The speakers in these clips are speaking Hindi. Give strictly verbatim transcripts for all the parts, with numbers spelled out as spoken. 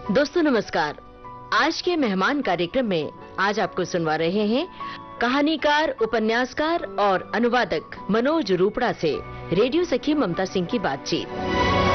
दोस्तों नमस्कार। आज के मेहमान कार्यक्रम में आज आपको सुनवा रहे हैं कहानीकार, उपन्यासकार और अनुवादक मनोज रूपड़ा से रेडियो सखी ममता सिंह की बातचीत।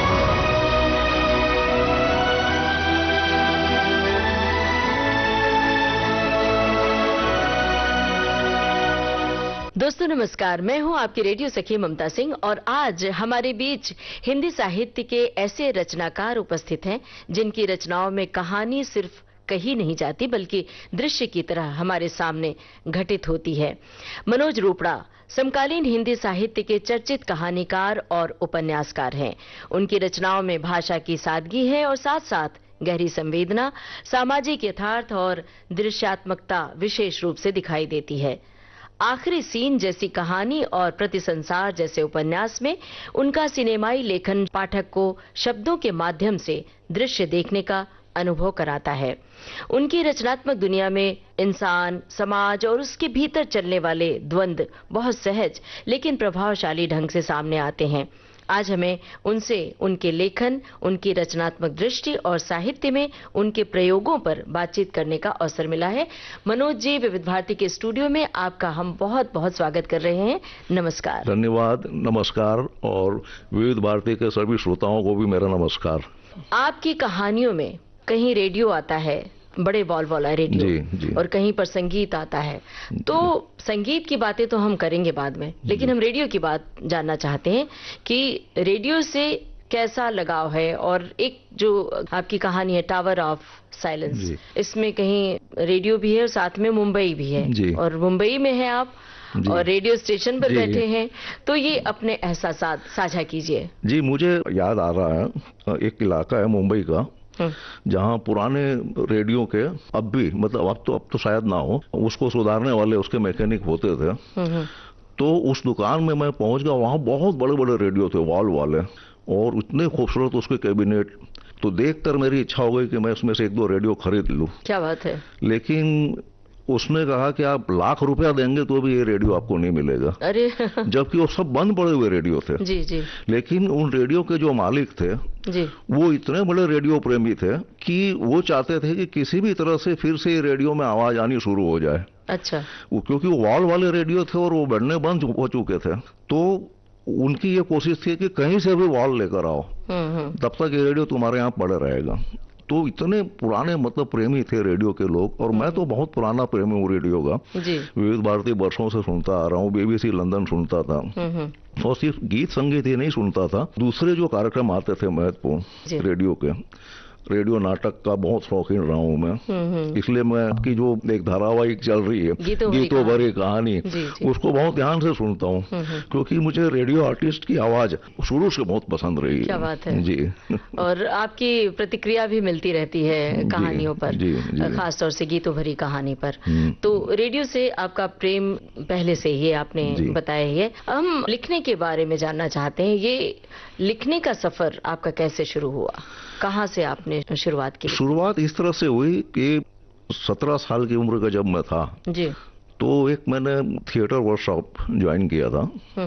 दोस्तों नमस्कार, मैं हूं आपकी रेडियो सखी ममता सिंह और आज हमारे बीच हिंदी साहित्य के ऐसे रचनाकार उपस्थित हैं जिनकी रचनाओं में कहानी सिर्फ कही नहीं जाती बल्कि दृश्य की तरह हमारे सामने घटित होती है। मनोज रूपड़ा समकालीन हिंदी साहित्य के चर्चित कहानीकार और उपन्यासकार हैं। उनकी रचनाओं में भाषा की सादगी है और साथ साथ गहरी संवेदना, सामाजिक यथार्थ और दृश्यात्मकता विशेष रूप से दिखाई देती है। आखिरी सीन जैसी कहानी और प्रतिसंसार जैसे उपन्यास में उनका सिनेमाई लेखन पाठक को शब्दों के माध्यम से दृश्य देखने का अनुभव कराता है। उनकी रचनात्मक दुनिया में इंसान, समाज और उसके भीतर चलने वाले द्वंद्व बहुत सहज लेकिन प्रभावशाली ढंग से सामने आते हैं। आज हमें उनसे उनके लेखन, उनकी रचनात्मक दृष्टि और साहित्य में उनके प्रयोगों पर बातचीत करने का अवसर मिला है। मनोज जी, विविध भारती के स्टूडियो में आपका हम बहुत बहुत स्वागत कर रहे हैं। नमस्कार। धन्यवाद। नमस्कार। और विविध भारती के सभी श्रोताओं को भी मेरा नमस्कार। आपकी कहानियों में कहीं रेडियो आता है, बड़े वॉल वाला रेडियो, जी, जी। और कहीं पर संगीत आता है। तो संगीत की बातें तो हम करेंगे बाद में, लेकिन हम रेडियो की बात जानना चाहते हैं कि रेडियो से कैसा लगाव है। और एक जो आपकी कहानी है टावर ऑफ साइलेंस, इसमें कहीं रेडियो भी है और साथ में मुंबई भी है, और मुंबई में है आप और रेडियो स्टेशन पर बैठे हैं, तो ये अपने एहसासात साझा कीजिए। जी, मुझे याद आ रहा है एक इलाका है मुंबई का जहाँ पुराने रेडियो के अब भी, मतलब अब तो अब तो शायद ना हो, उसको सुधारने वाले उसके मैकेनिक होते थे। तो उस दुकान में मैं पहुंच गया। वहाँ बहुत बड़े बड़े रेडियो थे, वॉल वाले, और इतने खूबसूरत उसके कैबिनेट। तो देखकर मेरी इच्छा हो गई कि मैं उसमें से एक दो रेडियो खरीद लूं। क्या बात है। लेकिन उसने कहा कि आप लाख रुपया देंगे तो भी ये रेडियो आपको नहीं मिलेगा। अरे जबकि वो सब बंद पड़े हुए रेडियो थे। जी जी। लेकिन उन रेडियो के जो मालिक थे जी, वो इतने बड़े रेडियो प्रेमी थे कि वो चाहते थे कि किसी भी तरह से फिर से रेडियो में आवाज आनी शुरू हो जाए। अच्छा। वो क्योंकि वो वॉल वाले रेडियो थे और वो बढ़ने बंद हो चुके थे, तो उनकी ये कोशिश थी कि कहीं से भी वॉल लेकर आओ, तब तक ये रेडियो तुम्हारे यहाँ पड़ा रहेगा। तो इतने पुराने मतलब प्रेमी थे रेडियो के लोग, और मैं तो बहुत पुराना प्रेमी हूँ रेडियो का। विविध भारती वर्षों से सुनता आ रहा हूँ, बीबीसी लंदन सुनता था, और सिर्फ गीत संगीत ही नहीं सुनता था, दूसरे जो कार्यक्रम आते थे महत्वपूर्ण रेडियो के, रेडियो नाटक का बहुत शौकीन रहा हूँ मैं। इसलिए मैं आपकी जो एक धारावाहिक चल रही है गीतों भरी कहानी, उसको बहुत ध्यान से सुनता हूँ, क्योंकि मुझे रेडियो आर्टिस्ट की आवाज शुरू से बहुत पसंद रही है। क्या बात है जी। और आपकी प्रतिक्रिया भी मिलती रहती है कहानियों पर, खासतौर से गीतों भरी कहानी पर। तो रेडियो से आपका प्रेम पहले से ही आपने बताया ही है। हम लिखने के बारे में जानना चाहते हैं। ये लिखने का सफर आपका कैसे शुरू हुआ, कहाँ से आपने शुरुआत की? शुरुआत इस तरह से हुई कि सत्रह साल की उम्र का जब मैं था जी, तो एक मैंने थिएटर वर्कशॉप ज्वाइन किया था।